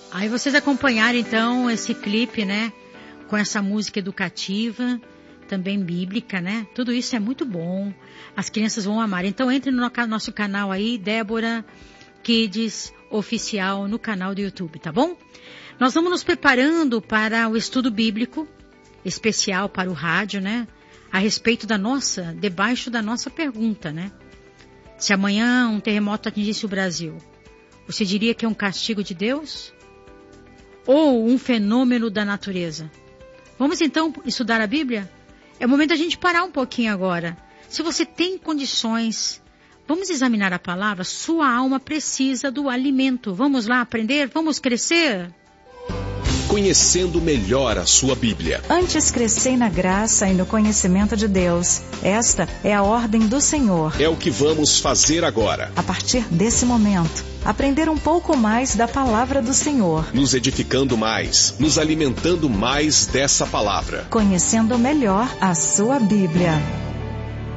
Aí vocês acompanharam então esse clipe, né? Com essa música educativa, também bíblica, né? Tudo isso é muito bom. As crianças vão amar. Então entre no nosso canal aí, Débora Kids Oficial, no canal do YouTube, tá bom? Nós vamos nos preparando para o estudo bíblico especial para o rádio, né? A respeito debaixo da nossa pergunta, né? Se amanhã um terremoto atingisse o Brasil, você diria que é um castigo de Deus? Ou um fenômeno da natureza? Vamos então estudar a Bíblia? É o momento da gente parar um pouquinho agora. Se você tem condições, vamos examinar a palavra. Sua alma precisa do alimento. Vamos lá aprender? Vamos crescer? Conhecendo melhor a sua Bíblia. Antes crescei na graça e no conhecimento de Deus. Esta é a ordem do Senhor. É o que vamos fazer agora. A partir desse momento, aprender um pouco mais da palavra do Senhor. Nos edificando mais, nos alimentando mais dessa palavra. Conhecendo melhor a sua Bíblia.